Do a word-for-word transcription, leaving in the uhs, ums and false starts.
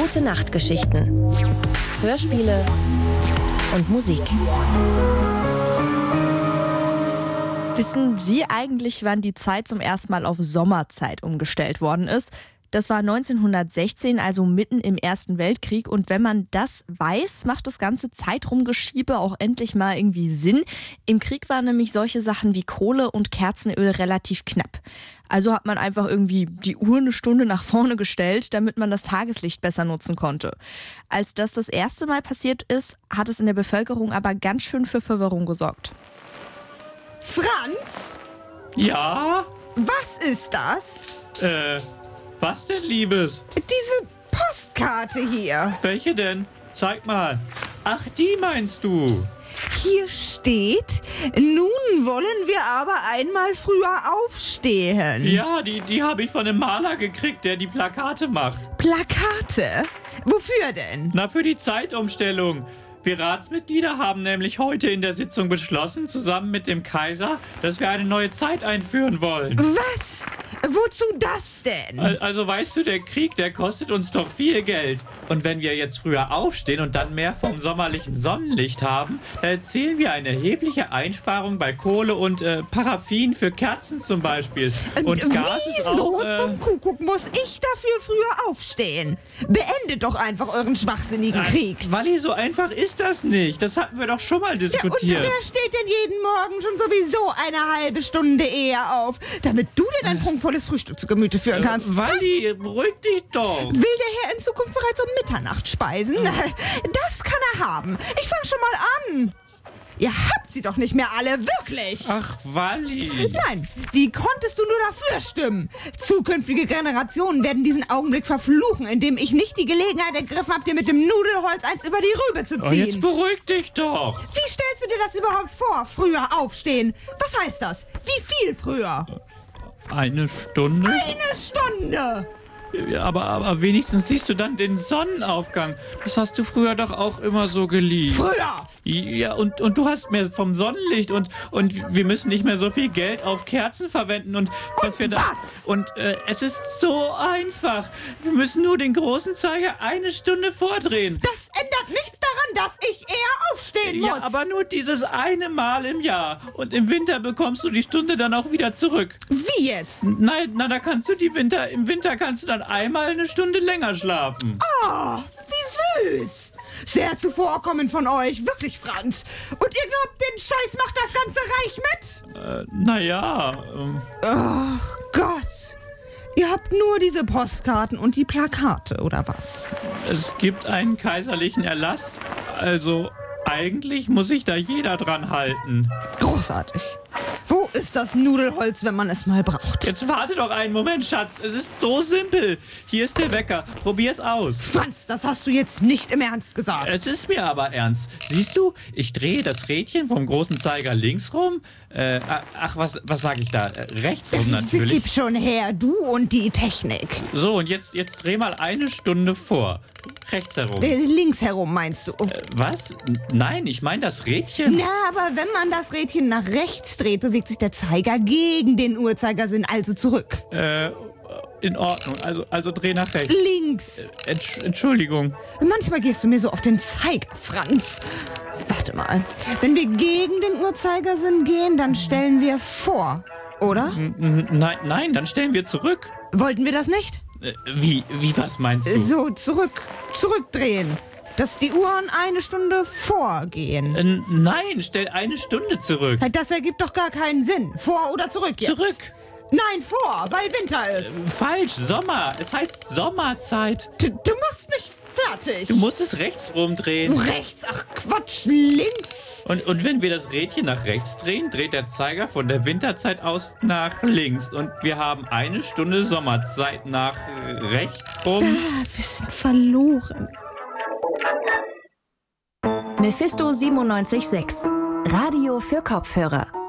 Gute-Nacht-Geschichten, Hörspiele und Musik. Wissen Sie eigentlich, wann die Zeit zum ersten Mal auf Sommerzeit umgestellt worden ist? Das war neunzehnhundertsechzehn, also mitten im Ersten Weltkrieg. Und wenn man das weiß, macht das ganze Zeitrumgeschiebe auch endlich mal irgendwie Sinn. Im Krieg waren nämlich solche Sachen wie Kohle und Kerzenöl relativ knapp. Also hat man einfach irgendwie die Uhr eine Stunde nach vorne gestellt, damit man das Tageslicht besser nutzen konnte. Als das das erste Mal passiert ist, hat es in der Bevölkerung aber ganz schön für Verwirrung gesorgt. Franz? Ja? Was ist das? Äh, was denn, Liebes? Diese Postkarte hier. Welche denn? Zeig mal. Ach, die meinst du? Hier steht, nun wollen wir aber einmal früher aufstehen. Ja, die, die habe ich von einem Maler gekriegt, der die Plakate macht. Plakate? Wofür denn? Na, für die Zeitumstellung. Wir Ratsmitglieder haben nämlich heute in der Sitzung beschlossen, zusammen mit dem Kaiser, dass wir eine neue Zeit einführen wollen. Was? Wozu das denn? Also weißt du, der Krieg, der kostet uns doch viel Geld. Und wenn wir jetzt früher aufstehen und dann mehr vom sommerlichen Sonnenlicht haben, dann erzielen wir eine erhebliche Einsparung bei Kohle und äh, Paraffin für Kerzen zum Beispiel. Und und Gas wieso ist auch, äh, zum Kuckuck muss ich dafür früher aufstehen? Beendet doch einfach euren schwachsinnigen äh, Krieg. Walli, so einfach ist das nicht. Das hatten wir doch schon mal Ja, und diskutiert. wer steht denn jeden Morgen schon sowieso eine halbe Stunde eher auf, damit du dir dein prunkvolles Frühstück zu Gemüte führen kannst? Äh, Walli, beruhig dich doch. Will der Herr in Zukunft bereits um Mitternacht speisen? Das kann er haben. Ich fange schon mal an. Ihr habt sie doch nicht mehr alle, wirklich. Ach, Walli. Nein, wie konntest du nur dafür stimmen? Zukünftige Generationen werden diesen Augenblick verfluchen, indem ich nicht die Gelegenheit ergriffen habe, dir mit dem Nudelholz eins über die Rübe zu Oh, jetzt ziehen. beruhig dich doch. Wie stellst du dir das überhaupt vor? Früher aufstehen. Was heißt das? Wie viel früher? Eine Stunde? Eine Stunde! Ja, aber, aber wenigstens siehst du dann den Sonnenaufgang. Das hast du früher doch auch immer so geliebt. Früher! Ja, und, und du hast mehr vom Sonnenlicht und, und wir müssen nicht mehr so viel Geld auf Kerzen verwenden und was Und wir da. was? Und äh, es ist so einfach. Wir müssen nur den großen Zeiger eine Stunde vordrehen. Das ändert nichts daran, dass ich eher aufstehen muss. Ja, aber nur dieses eine Mal im Jahr. Und im Winter bekommst du die Stunde dann auch wieder zurück. Wie jetzt? Nein, na, da kannst du die Winter, im Winter kannst du dann einmal eine Stunde länger schlafen. Oh, wie süß. Sehr zuvorkommend von euch, wirklich, Franz. Und ihr glaubt, den Scheiß macht das ganze Reich mit? Äh, naja, ähm, Oh Gott. Ihr habt nur diese Postkarten und die Plakate, oder was? es gibt einen kaiserlichen Erlass. Also, eigentlich muss sich da jeder dran halten. Großartig. Wo ist das Nudelholz, wenn man es mal braucht? Jetzt warte doch einen Moment, Schatz. Es ist so simpel. Hier ist der Wecker. Probier's aus. Franz, das hast du jetzt nicht im Ernst gesagt. Es ist mir aber ernst. Siehst du, ich drehe das Rädchen vom großen Zeiger links rum. Äh, ach, was, was sage ich da? Äh, rechts rum natürlich. Gib schon her, du und die Technik. So, und jetzt, jetzt dreh mal eine Stunde vor. Rechts herum. Äh, links herum meinst du? Äh, was? N- Nein, ich meine das Rädchen. Na, aber wenn man das Rädchen nach rechts dreht, bewegt sich der Zeiger gegen den Uhrzeigersinn, also zurück. Äh, in Ordnung. Also, also dreh nach rechts. Links. Entsch Entschuldigung. Manchmal gehst du mir so auf den Zeiger, Franz. Warte mal. Wenn wir gegen den Uhrzeigersinn gehen, dann stellen wir vor, oder? N- n- Nein, nein, dann stellen wir zurück. Wollten wir das nicht? Äh, wie, wie, was meinst du? So, zurück, zurückdrehen. Dass die Uhren eine Stunde vorgehen. Äh, nein, stell eine Stunde zurück. Das ergibt doch gar keinen Sinn. Vor oder zurück jetzt? Zurück. Nein, vor, weil Winter ist. Falsch, Sommer. Es heißt Sommerzeit. Du, du machst mich fertig. Du musst es rechts rumdrehen. Rechts, ach Quatsch, links. Und, und wenn wir das Rädchen nach rechts drehen, dreht der Zeiger von der Winterzeit aus nach links. Und wir haben eine Stunde Sommerzeit nach rechts rum. Ah, wir sind verloren. Mephisto siebenundneunzig Komma sechs. Radio für Kopfhörer.